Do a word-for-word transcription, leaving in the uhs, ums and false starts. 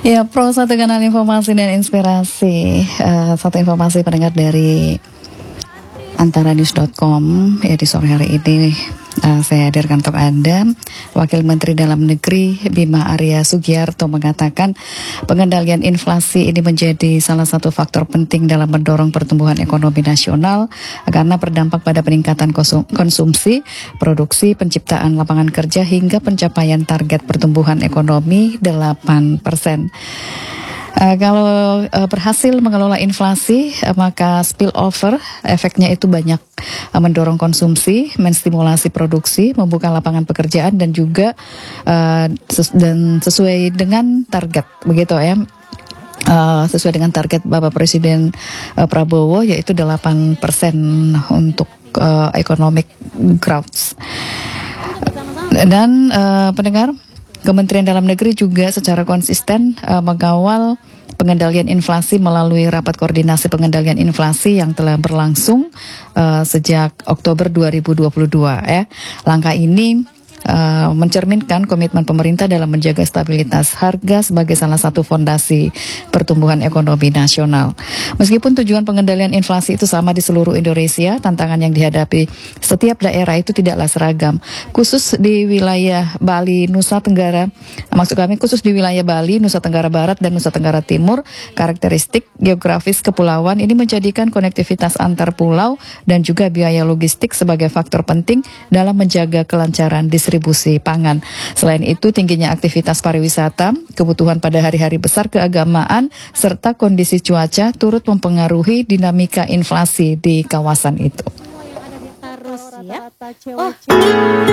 Ya, Pro satu kanal informasi dan inspirasi. Uh, satu informasi pendengar dari antaranews dot com ya di sore hari ini uh, saya hadirkan untuk Anda. Wakil Menteri Dalam Negeri Bima Arya Sugiarto mengatakan pengendalian inflasi ini menjadi salah satu faktor penting dalam mendorong pertumbuhan ekonomi nasional karena berdampak pada peningkatan konsumsi, produksi, penciptaan lapangan kerja hingga pencapaian target pertumbuhan ekonomi delapan persen. Uh, kalau uh, berhasil mengelola inflasi, uh, maka spillover efeknya itu banyak uh, mendorong konsumsi, menstimulasi produksi, membuka lapangan pekerjaan dan juga uh, ses dan sesuai dengan target, begitu ya. Uh, sesuai dengan target Bapak Presiden uh, Prabowo yaitu delapan persen untuk uh, economic growth. Dan uh, pendengar, Kementerian Dalam Negeri juga secara konsisten uh, mengawal pengendalian inflasi melalui rapat koordinasi pengendalian inflasi yang telah berlangsung uh, sejak Oktober dua ribu dua puluh dua. Ya. Langkah ini Uh, mencerminkan komitmen pemerintah dalam menjaga stabilitas harga sebagai salah satu fondasi pertumbuhan ekonomi nasional. Meskipun tujuan pengendalian inflasi itu sama di seluruh Indonesia, tantangan yang dihadapi setiap daerah itu tidaklah seragam. Khusus di wilayah Bali, Nusa Tenggara, maksud kami khusus di wilayah Bali, Nusa Tenggara Barat dan Nusa Tenggara Timur, karakteristik geografis kepulauan ini menjadikan konektivitas antar pulau dan juga biaya logistik sebagai faktor penting dalam menjaga kelancaran distribusi distribusi pangan. Selain itu, tingginya aktivitas pariwisata, kebutuhan pada hari-hari besar keagamaan, serta kondisi cuaca turut mempengaruhi dinamika inflasi di kawasan itu. Harus ya. Oh.